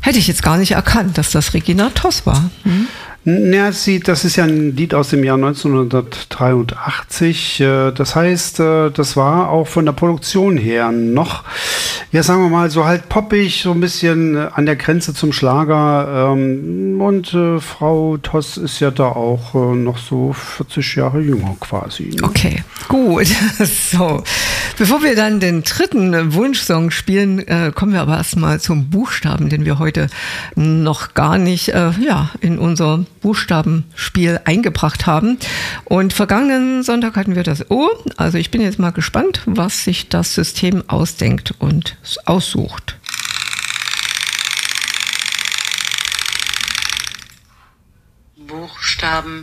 Hätte ich jetzt gar nicht erkannt, dass das Regina Toss war. Ja, das ist ja ein Lied aus dem Jahr 1983. Das heißt, das war auch von der Produktion her noch, ja, sagen wir mal, so halt poppig, so ein bisschen an der Grenze zum Schlager. Und Frau Toss ist ja da auch noch so 40 Jahre jünger quasi. Ne? Okay, gut. So, bevor wir dann den dritten Wunschsong spielen, kommen wir aber erstmal zum Buchstaben, den wir heute noch gar nicht in unser Buchstabenspiel eingebracht haben. Und vergangenen Sonntag hatten wir das O. Also ich bin jetzt mal gespannt, was sich das System ausdenkt und aussucht. Buchstaben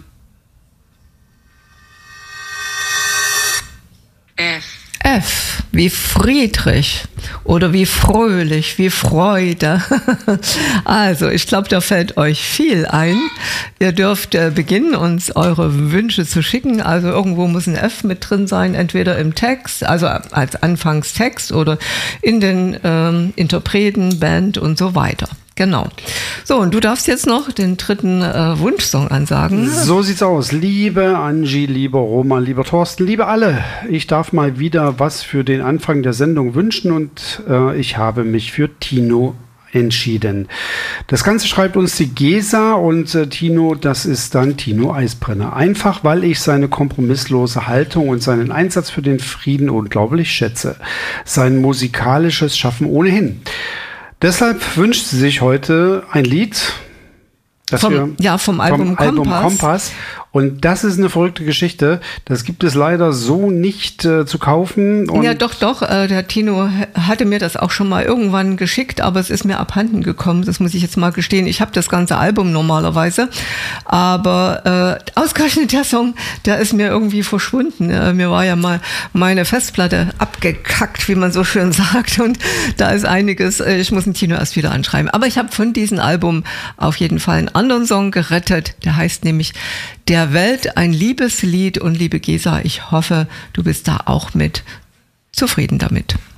F. F wie Friedrich oder wie fröhlich, wie Freude. Also, ich glaube, da fällt euch viel ein. Ihr dürft beginnen, uns eure Wünsche zu schicken. Also irgendwo muss ein F mit drin sein, entweder im Text, also als Anfangstext oder in den Interpreten, Band und so weiter. Genau. So, und du darfst jetzt noch den dritten Wunschsong ansagen. So sieht's aus. Liebe Angie, lieber Roman, lieber Thorsten, liebe alle. Ich darf mal wieder was für den Anfang der Sendung wünschen und ich habe mich für Tino entschieden. Das Ganze schreibt uns die Gesa und Tino, das ist dann Tino Eisbrenner. Einfach, weil ich seine kompromisslose Haltung und seinen Einsatz für den Frieden unglaublich schätze. Sein musikalisches Schaffen ohnehin. Deshalb wünscht sie sich heute ein Lied, vom Album Kompass. Und das ist eine verrückte Geschichte. Das gibt es leider so nicht zu kaufen. Und ja, doch. Der Tino hatte mir das auch schon mal irgendwann geschickt, aber es ist mir abhanden gekommen. Das muss ich jetzt mal gestehen. Ich habe das ganze Album normalerweise, aber ausgerechnet der Song, der ist mir irgendwie verschwunden. Mir war ja mal meine Festplatte abgekackt, wie man so schön sagt. Und da ist einiges. Ich muss den Tino erst wieder anschreiben. Aber ich habe von diesem Album auf jeden Fall einen anderen Song gerettet. Der heißt nämlich Der Welt ein Liebeslied. Und liebe Gesa, ich hoffe, du bist da auch mit zufrieden damit.